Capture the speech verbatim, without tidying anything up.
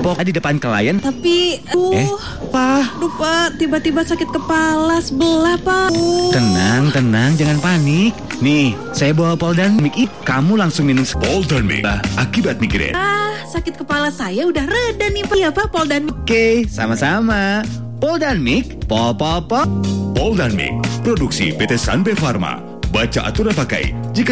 jongkok di depan klien. Tapi, uh, Eh, Pak. aduh Pak, tiba-tiba sakit kepala sebelah Pak. Uh. Tenang, tenang, jangan panik. Nih, saya bawa Poldanmik. Ih, kamu langsung minum Poldanmik akibat migrain. Ah, sakit kepala saya udah reda nih Pak. Ya Pak, Poldanmik. Oke, sama-sama. Poldanmik, pol pol pol. Poldanmik, produksi P T Sanbe Pharma. Baca aturan pakai. Jika